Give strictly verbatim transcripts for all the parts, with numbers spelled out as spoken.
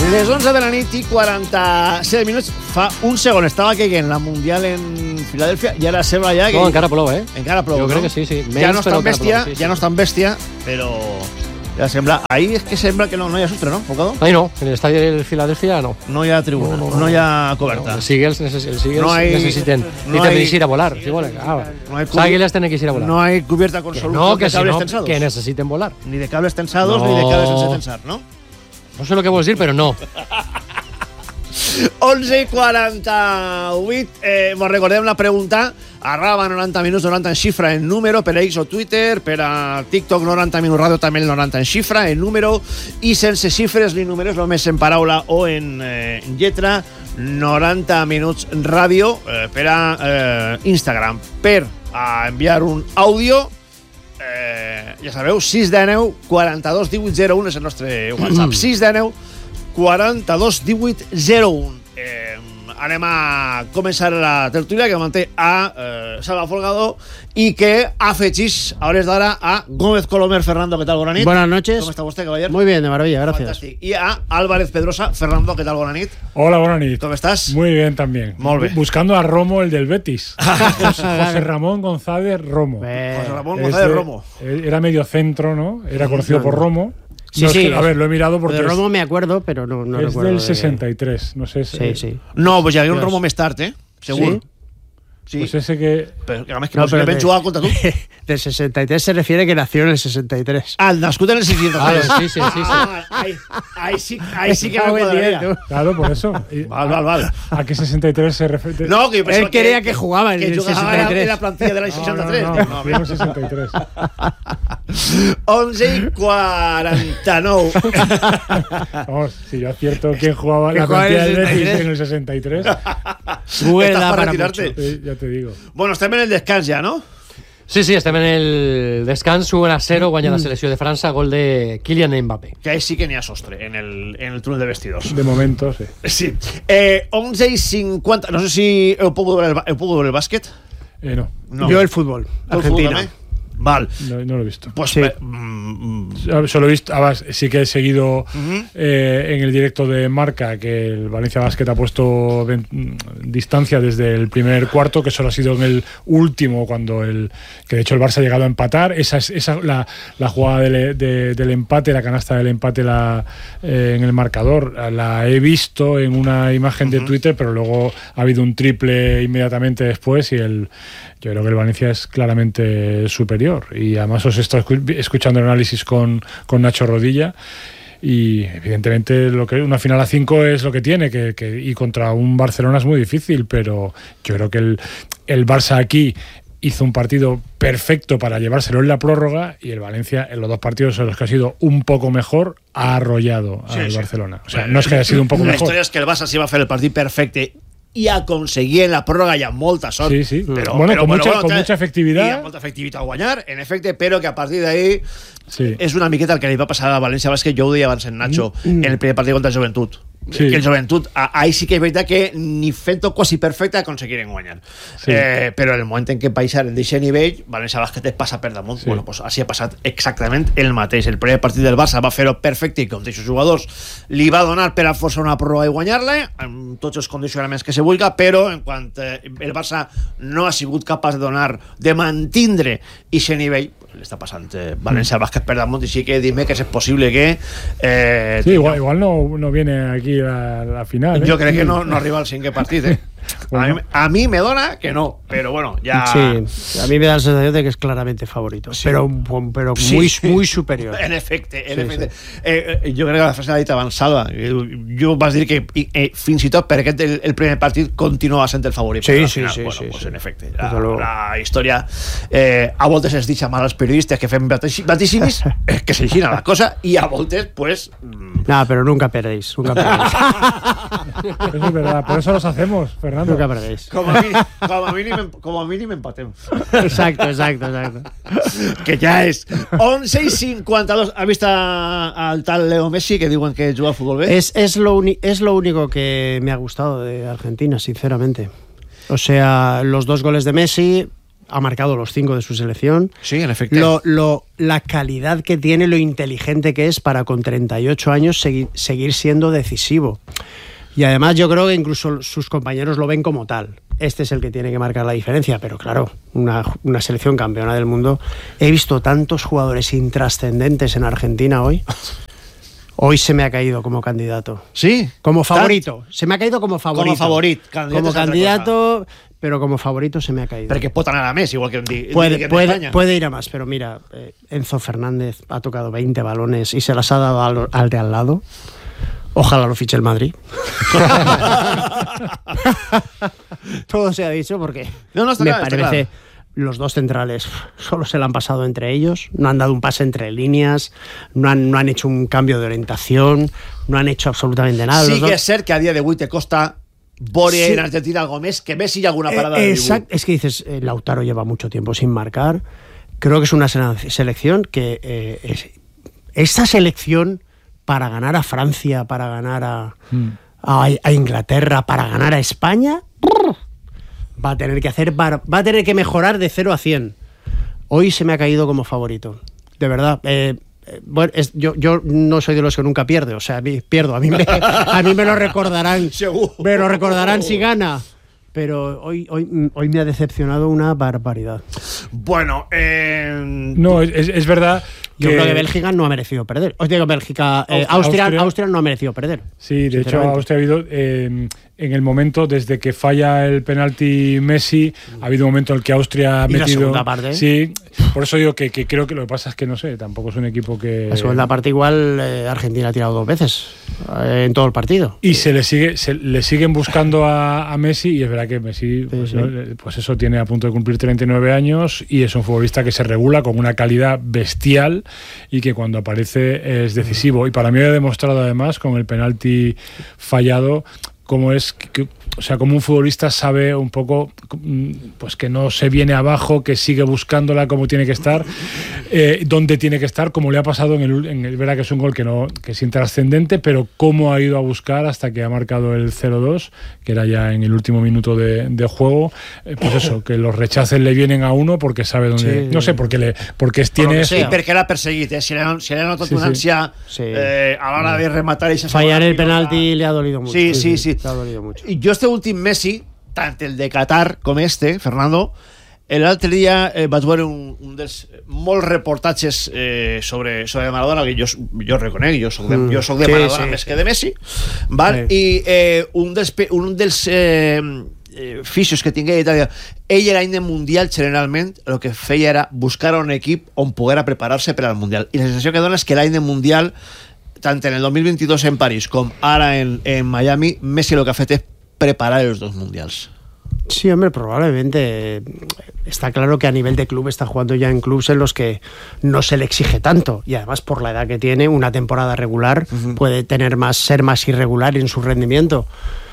Les onze de la nit i quaranta-set minuts. Fa un segon estava caient la Mundial en Filadèlfia i ara sembla ja que... No, encara plou, eh? Encara plou, jo no? crec que sí, sí. Menys, ja no és tan bèstia, plou, sí, sí. ja no és tan bèstia, però... Ja sembla... Ahí és que sembla que no, no hi ha sustre, no, Bocado? Ahí no, en el estadio del Filadèlfia no. No hi ha tribuna, no, no, no, no hi ha coberta. No, els Eagles, els Eagles no hay, necessiten, no necessiten hay, ir a volar. Si volen, ah, no els Águiles tenen que ir a volar. No hay cubierta con solución no, que de cables si no, tensados. que necessiten volar. Ni de cables tensados, no. ni de cables sense tensar, ¿no? No sé lo que vols dir, però no. onze i quaranta-vuit. Eh, vos recordem la pregunta. Arraba noranta minuts, noranta en xifra en número, per a X o Twitter, per a TikTok noranta minuts ràdio, també el noranta en xifra, en número, i sense xifres ni números, només en paraula o en, eh, en lletra, noranta minuts ràdio eh, per a eh, Instagram. Per a enviar un àudio, eh, ja sabeu, sis de nou, quaranta-dos, divuit, zero, un és el nostre WhatsApp. sis de nou, quaranta-dos, divuit, zero, un. Eh, anem a començar la tertúlia que manté a eh, Salva Folgado i que afegís a hores d'ara a Gómez Colomer. Fernando, ¿qué tal? Buenas noches. Buenas noches. ¿Cómo está usted, caballero? Muy bien, de maravilla, gracias. Fantástico. Y a Álvarez Pedrosa. Fernando, ¿qué tal? Buenas noches. Hola, buenas noches. ¿Cómo estás? Muy bien también. Molt bé. Buscando a Romo, el del Betis. José, José Ramón González Romo. José Ramón Es González de- Romo. Era medio centro, ¿no? Era conocido No, por no. Romo. Sí, No, es sí. que- a ver, lo he mirado porque De es- Romo me acuerdo, pero no, no es, recuerdo. del de- sesenta y tres. No sé. si- Sí, sí. No, pues ya había un Dios. Romo més tard, eh? Segur. ¿Sí? Sí. Pues ese que... Però, que a més que No, no, pero ben de- jugat contra tu. Del sesenta y tres se refiere que nació en el sesenta y tres. Ah, el nascut en el seixanta-tres. Ah, sí, sí, sí, sí. Ah, ahí, ahí sí, ahí sí que me Cago en cuadraría. diez, tú. Claro, por eso. Y- Val, val, val. ¿A qué sesenta y tres se refiere? No, que jo pensava Él quería que jugaba en que el jugava sesenta y tres. en la plantilla de l'any No, no, seixanta-tres. no, Dic, no, no, sesenta y tres. onze i quaranta-nou. Vamos, si yo acierto quién jugaba Que la jugaba en el plantilla del Betis sesenta y tres. en el sesenta y tres, Google Estás da para para retirarte. mucho. eh, ya te digo. Bueno, estem en el descans ja, no? Sí, sí, estem en el descans, un a zero, guanya la selecció de França, gol de Kylian Mbappé. Que ahí sí que n'hi ha sostre, en el, en el túnel de vestidors. De momento, sí. Sí. Eh, onze i cinquanta. No sé si heu pogut veure el, heu pogut veure el bàsquet. Eh, no, No. Yo el fútbol, Tu el Argentina. fútbol, també? Val. no, no lo he visto. Pues Sí. eh, mm, Solo he visto, además, sí que he seguido Ujú. eh, en el directo de Marca que el Valencia Basket ha puesto ven- distancia desde el primer cuarto, que solo ha sido en el último, cuando el que de hecho el Barça ha llegado a empatar. Esa es esa, la, la jugada del, de- del empate, la canasta del empate la, eh, en el marcador, la he visto en una imagen de Twitter, pero luego ha habido un triple inmediatamente después y el yo creo que el Valencia es claramente superior. Y además os he estado escu- escuchando el análisis con, con Nacho Rodilla. Y evidentemente lo que una final a cinco es lo que tiene, que, que, y contra un Barcelona es muy difícil, pero yo creo que el, el Barça aquí hizo un partido perfecto para llevárselo en la prórroga y el Valencia en los dos partidos en los que ha sido un poco mejor ha arrollado Sí, al sí. Barcelona. O sea, no es que haya sido un poco la mejor. història és que el Barça s'hi va fer el partit perfecte i aconseguir en la pròrroga i amb molta sort. Sí, sí. Però, Bueno, però, con però, mucha- bueno, con té- mucha efectividad. I amb molta efectivitat a guanyar, en efecte, però que a partir d'ahí Sí. és una miqueta el que li va passar a València Bàsquet. Jo ho deia abans en Nacho, en el primer partit contra el Joventut. Sí. Que el Joventut, a- ahí sí que és veritat que ni fent-ho quasi perfecte aconseguiren guanyar. Sí. Eh, però en el moment en què baixar el d'aquest nivell, València Bàsquet es passa per damunt. Sí. Bueno, pues així ha passat exactament el mateix. El primer partit del Barça va fer-ho perfecte i contra aquests jugadors li va donar per a forçar una pròrroga i guanyar-la amb tots els condicionaments que se vulga, però en quant eh, el Barça no ha sigut capaç de donar, de mantindre aquest nivell, pues, le està passant eh, València Bàsquet per damunt, i sí que dime que és possible que eh, Sí, igual, igual no, no viene aquí la, la final. ¿eh? jo crec que no, no arriba al cinquè partit, eh? A, mi, a mi me dona que no, pero bueno, ya... Sí, a mí me da la sensación de que es claramente favorito, Sí. pero, pero Sí. muy, muy superior. En efecte, en Sí, efecte. Eh, eh, jo crec que la frase l'ha dit avançada. Jo vas dir que eh, fins i tot per aquest el, el primer partit continua sent el favorit. Sí, per la sí, final. sí, Bueno, sí, pues sí. en efecte. Desde La, luego. la història eh, a voltes es deixa mal als periodistes que fem vatixi- vaticimis, eh, que s'eixina la cosa, i a voltes, pues... mm, Nada, pero nunca perdéis, nunca perdéis. Eso es verdad, por eso los hacemos, Fernando. Nunca perdéis. com, a mínim, com, a mínim, com a mínim empatem. Exacto, exacto, exacto. Que ja és onze i cinquanta-dos. ¿Has vist a- al tal Leo Messi que diuen que juga al fútbol bé? Es, es, lo uni- es lo único que me ha gustado de Argentina, sinceramente. O sea, los dos goles de Messi, ha marcado los cinco de su selección. Sí, en efecto. Lo, lo, la calidad que tiene, lo inteligente que es para con treinta y ocho años seguir, seguir siendo decisivo. Y además yo creo que incluso sus compañeros lo ven como tal. Este es el que tiene que marcar la diferencia, pero claro, una, una selección campeona del mundo. He visto tantos jugadores intrascendentes en Argentina hoy. Hoy se me ha caído como candidato. Sí. Como favorito. Se me ha caído como favorito. Como favorit. Candidato como es altra candidato, cosa. Pero como favorito se me ha caído. Perquè pot anar a més, igual que en, di, puede, que en puede, España. Puede ir a más, pero mira, eh, Enzo Fernández ha tocado veinte balones y se las ha dado al, al de al lado. Ojalá lo fiche el Madrid. Todo se ha dicho porque no, no, está me claro, parece... está claro. Los dos centrales solo se la han pasado entre ellos, no han dado un pase entre líneas, no han, no han hecho un cambio de orientación, no han hecho absolutamente nada. Sí los que dos... és cert que a dia d'avui te costa Boria Sí. en Argentina algo més, que Messi hi ha alguna parada Eh, de exacto, es que dices, eh, Lautaro lleva mucho tiempo sin marcar. Creo que es una sele- selección que eh, es, esta selección para ganar a Francia, para ganar a, mm. a, a Inglaterra, para ganar a España, va a tener que hacer va a tener que mejorar de cero a cien. Hoy se me ha caído como favorito, de verdad. Eh, eh, bueno, es, yo, yo no soy de los que nunca pierde, o sea, a mí, pierdo, a mí me, a mí me lo recordarán, me lo recordarán si gana. Pero hoy, hoy, hoy me ha decepcionado una barbaridad. Bueno, eh... no, es, es verdad. Yo que... creo que Bélgica no ha merecido perder. Os digo, Bélgica, eh, Austria, Austria, Austria, Austria no ha merecido perder. Sí, de hecho, Austria ha habido, eh, en el momento, desde que falla el penalti Messi, ha habido un momento en el que Austria ha y metido. La segunda parte. Sí, por eso digo que, que creo que lo que pasa es que no sé, tampoco es un equipo que. La segunda parte, igual eh, Argentina ha tirado dos veces eh, en todo el partido. Y se le sigue, se le siguen buscando a, a Messi, y es verdad que Messi, sí, pues, sí. ¿no? pues eso, tiene a punto de cumplir treinta y nueve años y es un futbolista que se regula con una calidad bestial y que cuando aparece es decisivo. Y para mí ha demostrado además con el penalti fallado cómo es que, o sea, como un futbolista sabe un poco, pues que no se viene abajo, que sigue buscándola como tiene que estar, eh, donde tiene que estar, como le ha pasado en el, en el verdad que es un gol que no que es intrascendente, pero cómo ha ido a buscar hasta que ha marcado el cero dos, que era ya en el último minuto de, de juego, eh, pues eso, que los rechaces le vienen a uno porque sabe dónde, sí, no sé, porque le porque es, tiene sí, perquè l'ha perseguit, eh? si l'ha si notat sí, una ànsia sí. eh, a l'hora de rematar esa fallar el pilota. penalti le ha dolido mucho. Sí, sí, sí. Le ha dolido mucho. I jo este últim Messi, tant el de Qatar com este, Fernando, l'altre dia eh, vaig veure un, un dels molts reportatges eh, sobre, sobre Maradona, que jo, jo reconec, jo soc de, Mm. jo soc de Sí, Maradona sí, més sí. que de Messi, val? Sí. I eh, un dels, pe- un dels eh, eh, fixos que tingué i tal, ell l'any de Mundial generalment el que feia era buscar un equip on poguera preparar-se per al Mundial, i la sensació que dona és que l'any de Mundial, tant en el dos mil veintidós en París com ara en, en Miami, Messi el que ha fet és preparar els dos mundials. Sí, hombre, probablemente. Está claro que a nivel de club está jugando ya en clubes en los que no se le exige tanto, y además por la edad que tiene, una temporada regular uh-huh. puede tener más, ser más irregular en su rendimiento.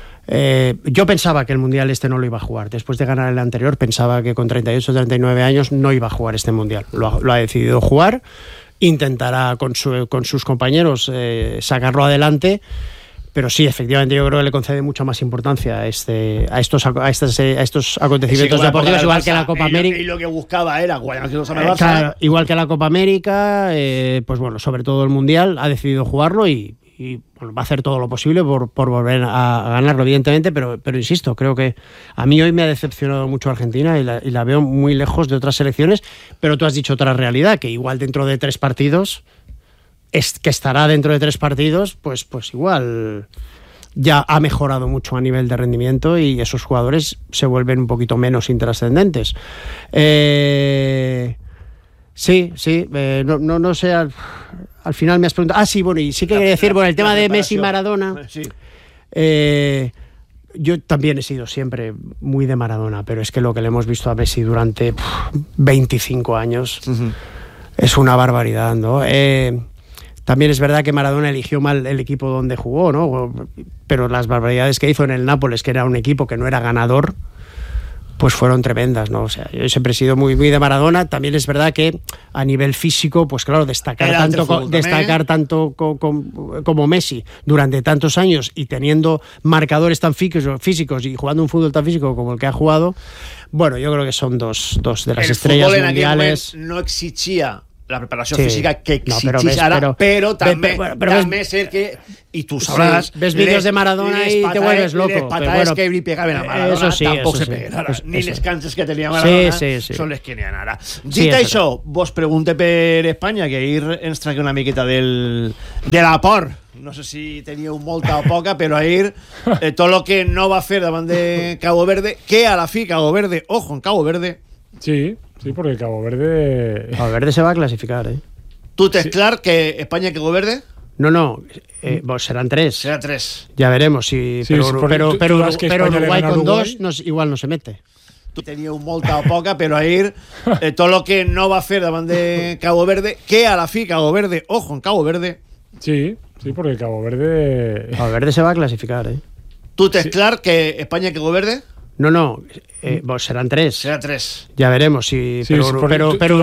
Eh, yo pensaba que el Mundial este no lo iba a jugar. Después de ganar el anterior, pensaba que con treinta y ocho, treinta y nueve años no iba a jugar este Mundial. Lo ha, lo ha decidido jugar, intentará con, su, con sus compañeros eh, sacarlo adelante. Pero sí, efectivamente, yo creo que le concede mucha más importancia a, este, a, estos, a, estos, a estos acontecimientos sí, deportivos, igual que la Copa América. Y lo que buscaba era guayar que los eh, claro, igual que la Copa América, eh, pues bueno, sobre todo el Mundial, ha decidido jugarlo y, y bueno, va a hacer todo lo posible por, por volver a, a ganarlo, evidentemente, pero, pero insisto, creo que a mí hoy me ha decepcionado mucho Argentina y la, y la veo muy lejos de otras selecciones, pero tú has dicho otra realidad, que igual dentro de tres partidos... Es que estará dentro de tres partidos, pues, pues igual ya ha mejorado mucho a nivel de rendimiento y esos jugadores se vuelven un poquito menos intrascendentes. Eh, sí, sí, eh, no, no, no sé, al, al final me has preguntado... Ah, sí, bueno, y sí que quería decir, bueno, el tema de Messi y Maradona... Sí. Eh, yo también he sido siempre muy de Maradona, pero es que lo que le hemos visto a Messi durante pff, veinticinco años uh-huh. es una barbaridad, ¿no? Eh... También es verdad que Maradona eligió mal el equipo donde jugó, ¿no? Pero las barbaridades que hizo en el Nápoles, que era un equipo que no era ganador, pues fueron tremendas, ¿no? O sea, yo siempre he sido muy, muy de Maradona. También es verdad que a nivel físico, pues claro, destacar Era tanto, fútbol, destacar tanto co, co, como Messi durante tantos años y teniendo marcadores tan físicos y jugando un fútbol tan físico como el que ha jugado, bueno, yo creo que son dos, dos de las el estrellas fútbol mundiales. En no exigía la preparació sí. física que no, exigís però ves, ara, però, però també, però, però també ves, ser que, i tu sabràs, sí, ves vídeos de Maradona y te vuelves loco. Les patades bueno, que li pegaven a Maradona eso sí, tampoc eso se peguen ara, sí, ni eso. les cances que tenia Maradona sí, sí, sí. són les que n'hi ha ara. Dit sí, això, vos pregunte per Espanya, que ahir ens tragué una miqueta del, de la por. No sé si teníeu molta o poca, però ahir eh, tot el que no va fer davant de Cabo Verde, que a la fi Cabo Verde, ojo, en Cabo Verde... Sí, sí, porque Cabo Verde... Cabo Verde se va a clasificar, ¿eh? ¿Tú te es Sí. clar que España y Cabo Verde? No, no, eh, pues serán tres. Será tres. Ya veremos. Si, Sí, pero sí, porque pero, tú- pero, tú vas que pero España le Uruguay gana a con Uruguay. dos no, igual no se mete. Tú teníeu molta o poca, però ahir eh, tot el que no va fer davant de Cabo Verde, que a la fi Cabo Verde, ojo, en Cabo Verde... Sí, sí, porque Cabo Verde... Cabo Verde se va a clasificar, ¿eh? ¿Tú te es Sí. clar que España y Cabo Verde? No, no, eh, pues serán tres. Será tres. Ya veremos. Si, Sí, pero sí, porque pero, tú- pero